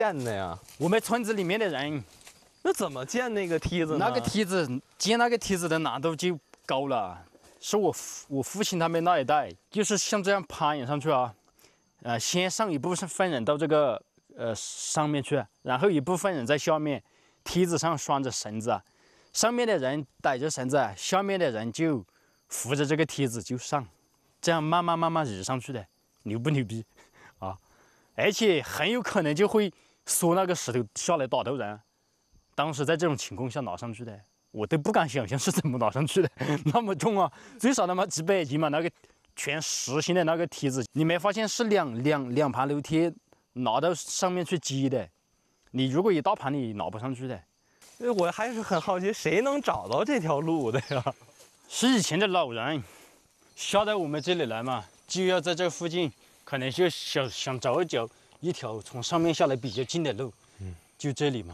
建的呀？ 我们村子里面的人， 那怎么建那个梯子呢？ 那个梯子建那个梯子的难度就高了，是我父亲他们那一代，就是像这样攀岩上去啊，先上一部分人到这个上面去，然后一部分人在下面梯子上拴着绳子，上面的人带着绳子，下面的人就扶着这个梯子就上，这样慢慢移上去的，牛不牛逼啊？而且很有可能就会缩那个石头下来打到人。当时在这种情况下拿上去的，我都不敢想象是怎么拿上去的，那么重啊，最少他妈几百斤嘛，那个全实心的那个梯子，你没发现是两盘楼梯拿到上面去积的？你如果一大盘你拿不上去的。 我还是很好奇，谁能找到这条路的呀？ 是以前的老人下到我们这里来嘛，就要在这附近，可能就想找一条从上面下来比较近的路，就这里嘛。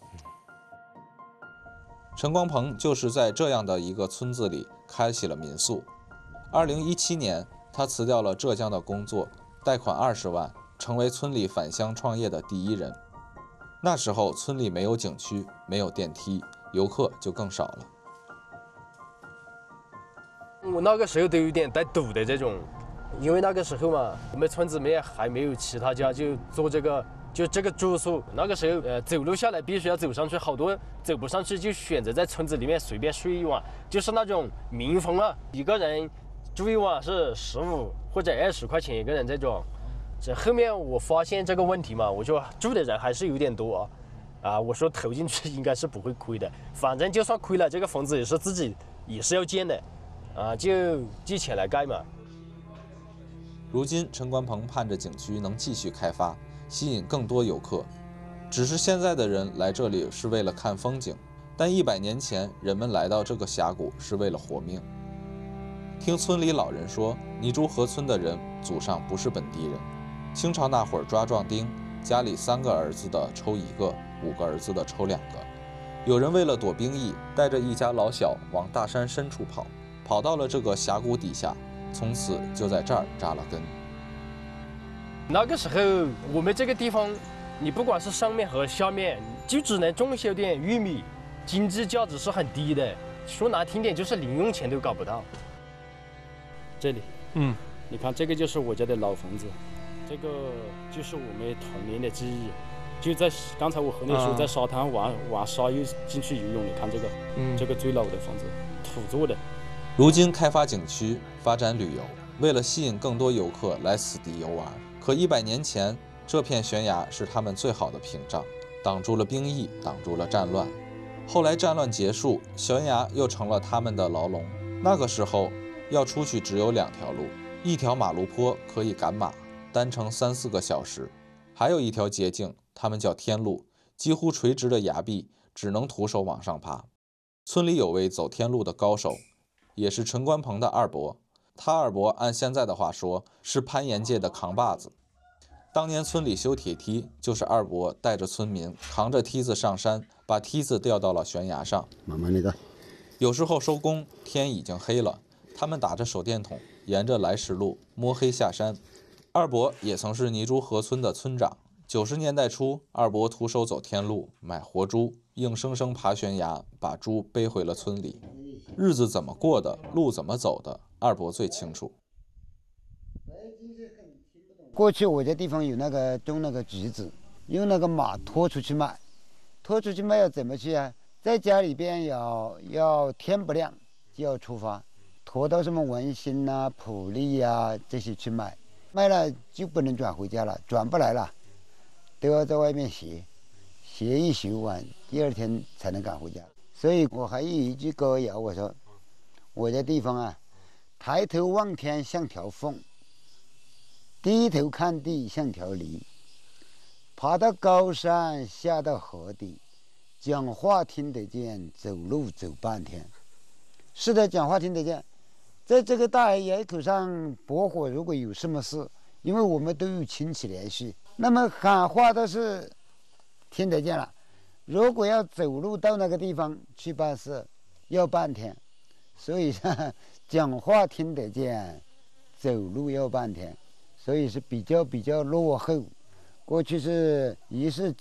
陈光鹏就是在这样的一个村子里开起了民宿。2017年，他辞掉了浙江的工作，贷款20万，成为村里返乡创业的第一人。那时候村里没有景区，没有电梯，游客就更少了。 我那个时候都有点带赌的这种，因为那个时候嘛，我们村子里面还没有其他家就做这个。就这个住宿，那个时候走路下来必须要走上去，好多走不上去就选择在村子里面随便睡一晚，就是那种民风啊，一个人住一晚是15或者20块钱一个人这种。这后面我发现这个问题嘛，我就住的人还是有点多啊，我说投进去应该是不会亏的，反正就算亏了，这个房子也是自己也是要建的，就借钱来盖嘛。 如今陈光鹏盼着景区能继续开发，吸引更多游客。只是现在的人来这里是为了看风景，但100年前人们来到这个峡谷是为了活命。听村里老人说，泥珠河村的人祖上不是本地人，清朝那会儿抓壮丁，家里3个儿子的抽1个，5个儿子的抽2个。有人为了躲兵役，带着一家老小往大山深处跑到了这个峡谷底下，从此就在这儿扎了根。 那个时候我们这个地方，你不管是上面和下面，就只能种些点玉米，经济价值是很低的。说难听点，就是零用钱都搞不到。这里，你看这个就是我家的老房子，这个就是我们童年的记忆。就在刚才我和你说，在沙滩玩沙又进去游泳，你看这个，这个最老的房子，土做的。 如今开发景区，发展旅游，为了吸引更多游客来此地游玩。可100年前，这片悬崖是他们最好的屏障，挡住了兵役，挡住了战乱。后来战乱结束，悬崖又成了他们的牢笼。那个时候，要出去只有2条路，一条马路坡可以赶马，单程3-4个小时；还有一条捷径，他们叫天路，几乎垂直的崖壁，只能徒手往上爬。村里有位走天路的高手，也是陈光鹏的二伯。他二伯按现在的话说，是攀岩界的扛把子。当年村里修铁梯，就是二伯带着村民扛着梯子上山，把梯子吊到了悬崖上。 慢慢那个。 有时候收工，天已经黑了，他们打着手电筒，沿着来时路摸黑下山。二伯也曾是泥珠河村的村长。90年代初，二伯徒手走天路，买活猪，硬生生爬悬崖，把猪背回了村里。日子怎么过的，路怎么走的，二伯最清楚。 过去我这地方有那个种那个橘子，用那个马拖出去卖，拖出去卖要怎么去啊？在家里边要天不亮就要出发，拖到什么文兴啊、普利啊这些去卖，卖了就不能转回家了，转不来了，都要在外面歇一宿晚，第2天才能赶回家。所以我还有一句歌谣，我说我这地方啊，抬头望天像条凤，低头看地像条梨，爬到高山下到河底，讲话听得见，走路走半天。是的，讲话听得见。在这个大崖口上泊火，如果有什么事，因为我们都有亲戚联系，那么喊话都是听得见了。如果要走路到那个地方去办事，要半天。所以讲话听得见，走路要半天，所以是比较落后。 过去是一是